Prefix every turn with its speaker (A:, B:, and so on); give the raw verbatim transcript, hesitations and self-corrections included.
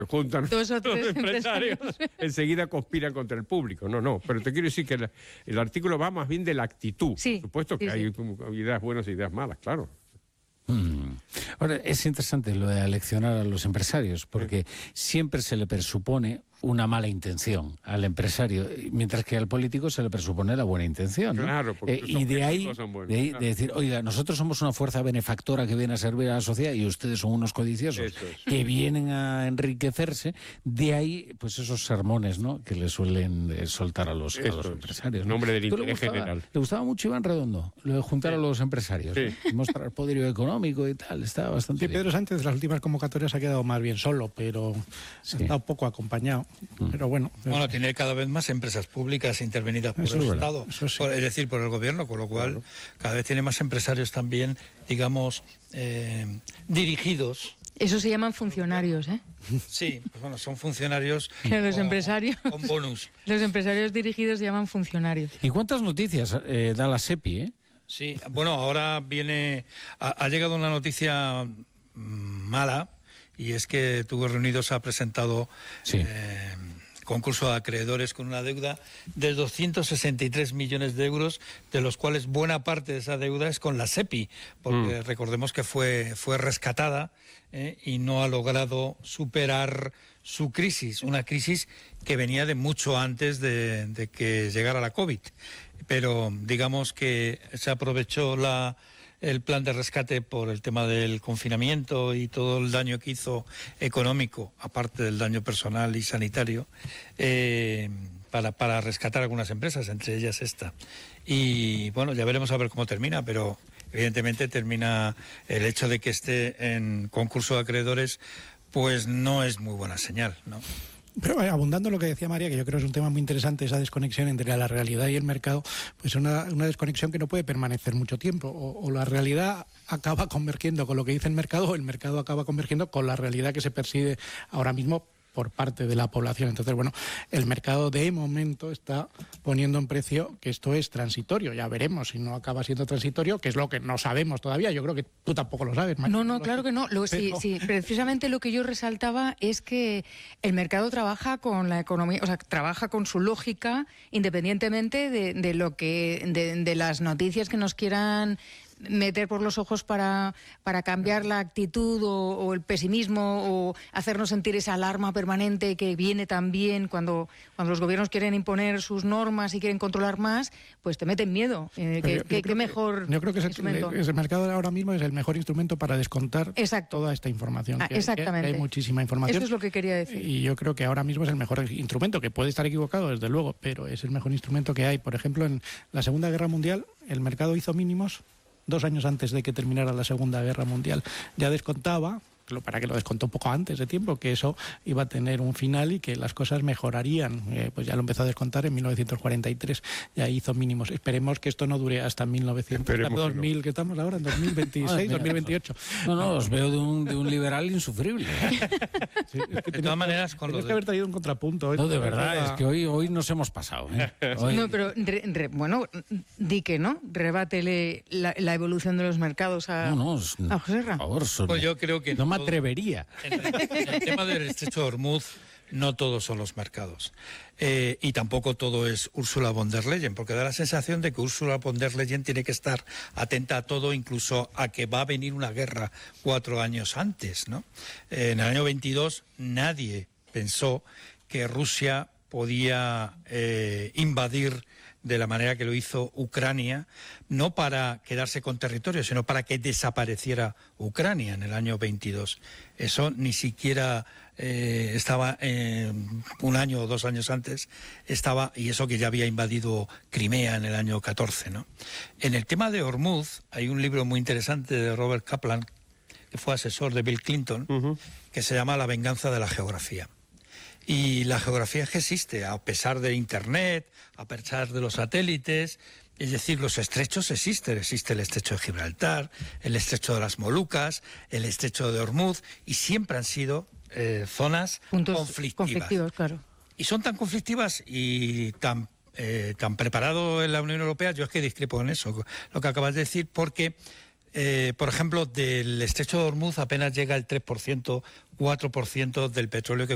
A: juntan
B: Dos o tres
A: los empresarios,
B: empresarios.
A: enseguida conspiran contra el público. No, no, pero te quiero decir que la, el artículo va más bien de la actitud.
B: Sí,
A: Por supuesto que
B: sí,
A: hay
B: sí.
A: como ideas buenas e ideas malas, claro.
C: Mm. Ahora, es interesante lo de aleccionar a los empresarios, porque siempre se le presupone una mala intención al empresario, mientras que al político se le presupone la buena intención, ¿no?
A: Claro, porque
C: Eh,
A: sus
C: y de ahí,
A: objetivos son buenos,
C: de, ahí
A: claro.
C: de decir, oiga, nosotros somos una fuerza benefactora que viene a servir a la sociedad y ustedes son unos codiciosos
A: Eso es.
C: que vienen a enriquecerse, de ahí pues esos sermones, ¿no?, que le suelen eh, soltar a los, a
A: Eso
C: los
A: es.
C: empresarios,
A: En
C: ¿no?
A: nombre del
C: ¿Tú le
A: interés
C: gustaba-
A: general.
C: Le gustaba mucho Iván Redondo, lo de juntar
A: Sí.
C: a los empresarios,
A: Sí.
C: ¿no? Mostrar poderío económico y tal, estaba bastante
D: Sí,
C: bien.
D: Pedro Sánchez, las últimas convocatorias ha quedado más bien solo, pero
C: Sí.
D: ha estado poco acompañado. Pero bueno,
E: Bueno, tiene cada vez más empresas públicas intervenidas por
D: Eso
E: el
D: es verdad,
E: Estado,
D: eso sí.
E: por- es decir, por el gobierno, con lo cual cada vez tiene más empresarios también, digamos, eh, dirigidos.
B: Eso se llaman funcionarios, ¿eh?
E: Sí, pues bueno, son funcionarios
B: Que los
E: con-
B: empresarios.
E: con bonus.
B: Los empresarios dirigidos se llaman funcionarios.
C: ¿Y cuántas noticias eh, da la SEPI, eh?
E: Sí, bueno, ahora viene, ha, ha llegado una noticia mm, mala, y es que Tubos Reunidos ha presentado
C: Sí.
E: eh, concurso de acreedores con una deuda de doscientos sesenta y tres millones de euros, de los cuales buena parte de esa deuda es con la SEPI, porque
A: Mm.
E: recordemos que fue, fue rescatada eh, y no ha logrado superar su crisis, una crisis que venía de mucho antes de, de que llegara la COVID. Pero digamos que se aprovechó la, el plan de rescate por el tema del confinamiento y todo el daño que hizo económico, aparte del daño personal y sanitario, eh, para, para rescatar algunas empresas, entre ellas esta. Y bueno, ya veremos a ver cómo termina, pero evidentemente termina el hecho de que esté en concurso de acreedores, pues no es muy buena señal, ¿no?
D: Pero eh, abundando en lo que decía María, que yo creo que es un tema muy interesante, esa desconexión entre la realidad y el mercado, pues una, una desconexión que no puede permanecer mucho tiempo. O, o la realidad acaba convergiendo con lo que dice el mercado, o el mercado acaba convergiendo con la realidad que se persigue ahora mismo por parte de la población. Entonces, bueno, el mercado de momento está poniendo en precio que esto es transitorio. Ya veremos si no acaba siendo transitorio, que es lo que no sabemos todavía. Yo creo que tú tampoco lo sabes, María.
B: No, no, claro que no. Lo, sí,
D: Pero-
B: sí, precisamente lo que yo resaltaba es que el mercado trabaja con la economía, o sea, trabaja con su lógica, independientemente de, de lo que, de, de las noticias que nos quieran meter por los ojos para, para cambiar la actitud o, o el pesimismo o hacernos sentir esa alarma permanente que viene también cuando, cuando los gobiernos quieren imponer sus normas y quieren controlar más, pues te meten miedo. Eh,
D: Pero
B: que-
D: yo- yo
B: que-
D: creo
B: qué
D: que-
B: mejor
D: Yo creo que es el,
B: instrumento.
D: es el mercado ahora mismo es el mejor instrumento para descontar
B: Exacto.
D: toda esta información.
B: Ah,
D: que- que
B: exactamente.
D: Hay muchísima información.
B: Eso es lo que quería decir.
D: Y yo creo que ahora mismo es el mejor instrumento, que puede estar equivocado, desde luego, pero es el mejor instrumento que hay. Por ejemplo, en la Segunda Guerra Mundial, el mercado hizo mínimos dos años antes de que terminara la Segunda Guerra Mundial. Ya descontaba, lo- para que lo descontó un poco antes de tiempo, que eso iba a tener un final y que las cosas mejorarían. Eh, pues ya lo empezó a descontar en mil novecientos cuarenta y tres, ya hizo mínimos. Esperemos que esto no dure hasta mil novecientos,
A: Esperemos
D: hasta
A: que no.
D: dos mil, que estamos ahora, en dos mil
C: Ah,
D: veintiséis,
C: mira,
D: dos mil veintiocho.
C: No, no, os veo de un, de un liberal insufrible.
D: Sí, es que
E: De
D: tenías
E: todas maneras, con lo
D: tenías que
E: de-
D: haber traído un contrapunto.
C: No,
D: esto
C: de verdad,
D: era-
C: es que hoy, hoy nos hemos pasado. ¿eh? Hoy-
B: No, pero re- re- bueno, di que no, rebátele la, la evolución de los mercados a,
C: no, no, es-
B: a José Ra.
C: por favor, son-
E: Pues yo creo que
C: no me
E: todo-
C: atrevería.
E: En el, en el tema del estrecho de Hormuz, no todos son los mercados. Eh, y tampoco todo es Ursula von der Leyen, porque da la sensación de que Ursula von der Leyen tiene que estar atenta a todo, incluso a que va a venir una guerra cuatro años antes, ¿no? Eh, en el año veintidós nadie pensó que Rusia podía eh, invadir de la manera que lo hizo Ucrania, no para quedarse con territorio, sino para que desapareciera Ucrania en el año veintidós. Eso ni siquiera eh, estaba eh, un año o dos años antes, estaba, y eso que ya había invadido Crimea en el año catorce, ¿no? En el tema de Hormuz hay un libro muy interesante de Robert Kaplan, que fue asesor de Bill Clinton,
A: Ujú.
E: que se llama La venganza de la geografía. Y la geografía que existe, a pesar de Internet, a pesar de los satélites, es decir, los estrechos existen. Existe el estrecho de Gibraltar, el estrecho de las Molucas, el estrecho de Hormuz, y siempre han sido eh, zonas
B: Puntos
E: conflictivas.
B: conflictivos, claro.
E: Y son tan conflictivas y tan, eh, tan preparado en la Unión Europea, yo es que discrepo en eso, lo que acabas de decir, porque... Eh, por ejemplo, del estrecho de Hormuz apenas llega el tres por ciento, cuatro por ciento del petróleo que